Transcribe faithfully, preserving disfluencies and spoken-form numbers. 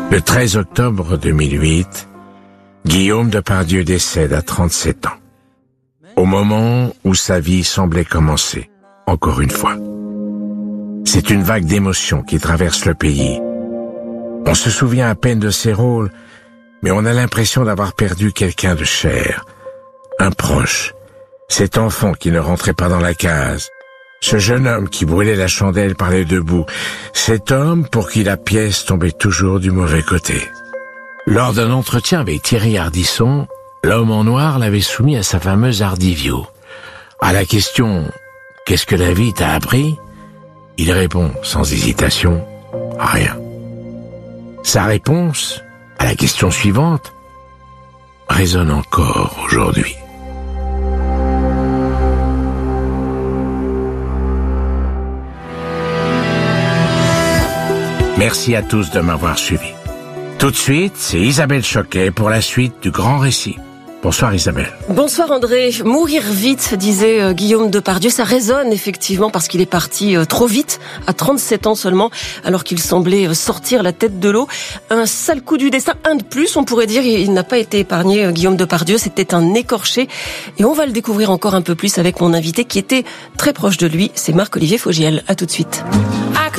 Le treize octobre deux mille huit, Guillaume Depardieu décède à trente-sept ans, au moment où sa vie semblait commencer, encore une fois. C'est une vague d'émotions qui traverse le pays. On se souvient à peine de ses rôles, mais on a l'impression d'avoir perdu quelqu'un de cher, un proche, cet enfant qui ne rentrait pas dans la case, ce jeune homme qui brûlait la chandelle par les deux bouts, cet homme pour qui la pièce tombait toujours du mauvais côté. Lors d'un entretien avec Thierry Ardisson, l'homme en noir l'avait soumis à sa fameuse Ardivio. À la question « Qu'est-ce que la vie t'a appris ?», il répond sans hésitation « Rien ». Sa réponse à la question suivante résonne encore aujourd'hui. Merci à tous de m'avoir suivi. Tout de suite, c'est Isabelle Choquet pour la suite du grand récit. Bonsoir Isabelle. Bonsoir André. Mourir vite, disait euh, Guillaume Depardieu, ça résonne effectivement parce qu'il est parti euh, trop vite, à trente-sept ans seulement, alors qu'il semblait euh, sortir la tête de l'eau. Un sale coup du destin, un de plus, on pourrait dire. Il n'a pas été épargné, euh, Guillaume Depardieu, c'était un écorché. Et on va le découvrir encore un peu plus avec mon invité qui était très proche de lui, c'est Marc-Olivier Fogiel. À tout de suite.